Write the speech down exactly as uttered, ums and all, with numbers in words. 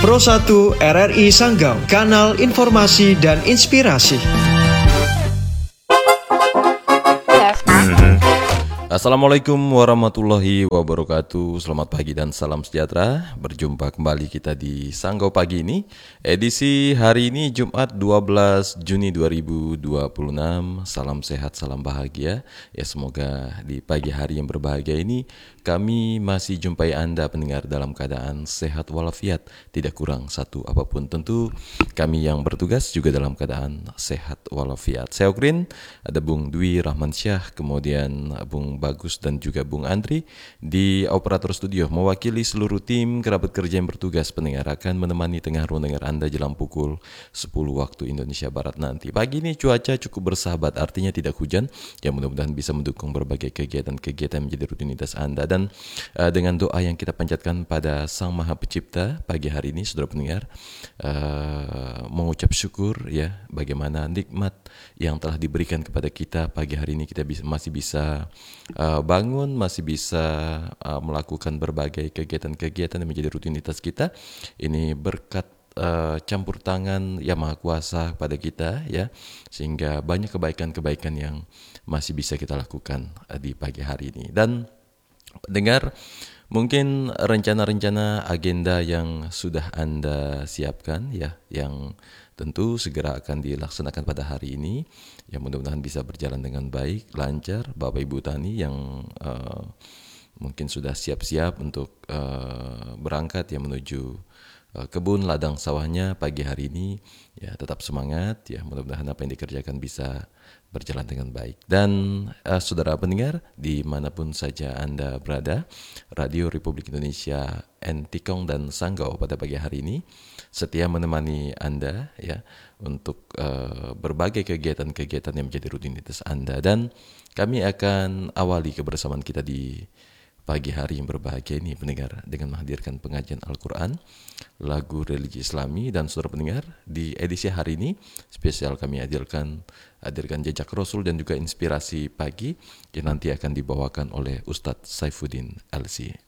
Pro satu R R I Sanggau, kanal informasi dan inspirasi. Assalamualaikum warahmatullahi wabarakatuh. Selamat pagi dan salam sejahtera. Berjumpa kembali kita di Sanggau Pagi ini. Edisi hari ini Jumat dua belas Juni dua ribu dua puluh enam. Salam sehat, salam bahagia. Ya, semoga di pagi hari yang berbahagia ini kami masih jumpai Anda pendengar dalam keadaan sehat walafiat, tidak kurang satu apapun. Tentu kami yang bertugas juga dalam keadaan sehat walafiat. Saya Okrin, ada Bung Dwi Rahmansyah, kemudian Bung Bagus dan juga Bung Andri di operator studio. Mewakili seluruh tim kerabat kerja yang bertugas, pendengar akan menemani tengah ruang dengar Anda jelang pukul sepuluh waktu Indonesia Barat nanti. Pagi ini cuaca cukup bersahabat, artinya tidak hujan, yang mudah-mudahan bisa mendukung berbagai kegiatan-kegiatan yang menjadi rutinitas Anda. Dan uh, dengan doa yang kita panjatkan pada Sang Maha Pencipta, pagi hari ini saudara pendengar uh, mengucap syukur ya bagaimana nikmat yang telah diberikan kepada kita. Pagi hari ini kita bisa, masih bisa uh, bangun, masih bisa uh, melakukan berbagai kegiatan-kegiatan yang menjadi rutinitas kita. Ini berkat uh, campur tangan Yang Maha Kuasa pada kita ya, sehingga banyak kebaikan-kebaikan yang masih bisa kita lakukan uh, di pagi hari ini. Dan dengar mungkin rencana-rencana agenda yang sudah Anda siapkan ya, yang tentu segera akan dilaksanakan pada hari ini, yang mudah-mudahan bisa berjalan dengan baik, lancar. Bapak Ibu Tani yang uh, mungkin sudah siap-siap untuk uh, berangkat ya menuju uh, kebun ladang sawahnya pagi hari ini, ya tetap semangat ya, mudah-mudahan apa yang dikerjakan bisa berjalan dengan baik. Dan uh, saudara pendengar dimanapun saja Anda berada, Radio Republik Indonesia Entikong dan Sanggau pada pagi hari ini setia menemani Anda ya untuk uh, berbagai kegiatan-kegiatan yang menjadi rutinitas Anda. Dan kami akan awali kebersamaan kita di pagi hari yang berbahagia ini pendengar dengan menghadirkan pengajian Al-Quran, lagu religi Islami. Dan saudara pendengar, di edisi hari ini spesial kami hadirkan hadirkan jejak Rasul dan juga inspirasi pagi yang nanti akan dibawakan oleh Ustadz Saifuddin L C.